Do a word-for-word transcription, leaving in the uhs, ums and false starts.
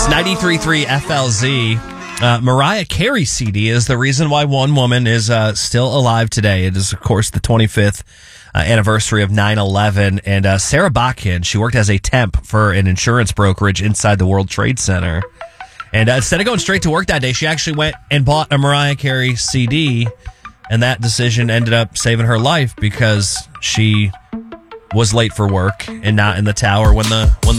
ninety-three point three F L Z. Uh, Mariah Carey C D is the reason why one woman is uh, still alive today. It is, of course, the twenty-fifth uh, anniversary of nine eleven. And uh, Sarah Bachkin, she worked as a temp for an insurance brokerage inside the World Trade Center. And uh, instead of going straight to work that day, she actually went and bought a Mariah Carey C D. And that decision ended up saving her life because she was late for work and not in the tower when the when the